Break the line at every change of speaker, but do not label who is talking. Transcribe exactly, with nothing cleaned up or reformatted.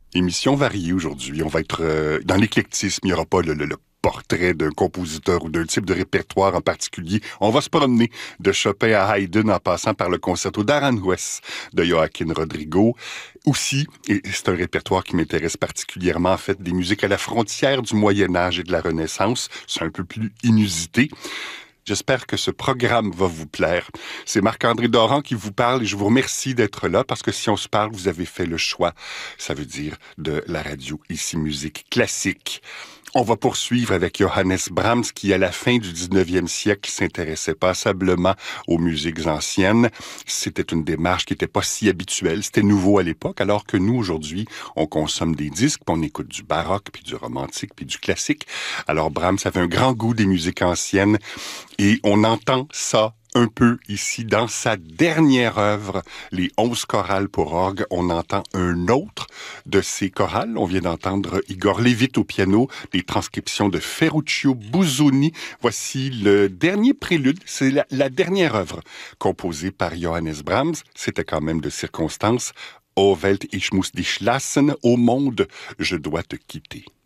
Émission variée aujourd'hui. On va être euh, dans l'éclectisme. Il n'y aura pas le, le, le portrait d'un compositeur ou d'un type de répertoire en particulier. On va se promener de Chopin à Haydn en passant par le concerto d'Aranjuez de Joaquin Rodrigo. Aussi, et c'est un répertoire qui m'intéresse particulièrement, en fait, des musiques à la frontière du Moyen Âge et de la Renaissance. C'est un peu plus inusité. J'espère que ce programme va vous plaire. C'est Marc-André Doran qui vous parle et je vous remercie d'être là parce que si on se parle, vous avez fait le choix, ça veut dire de la radio Ici Musique Classique. On va poursuivre avec Johannes Brahms qui, à la fin du dix-neuvième siècle, s'intéressait passablement aux musiques anciennes. C'était une démarche qui n'était pas si habituelle. C'était nouveau à l'époque, alors que nous, aujourd'hui, on consomme des disques, puis on écoute du baroque, puis du romantique, puis du classique. Alors Brahms avait un grand goût des musiques anciennes et on entend ça un peu ici dans sa dernière œuvre, les onze chorales pour orgue. On entend un autre de ces chorales. On vient d'entendre Igor Levit au piano, les transcriptions de Ferruccio Busoni. Voici le dernier prélude. C'est la, la dernière œuvre composée par Johannes Brahms. C'était quand même de circonstance. O Welt, ich muss dich lassen. Au monde, je dois te quitter.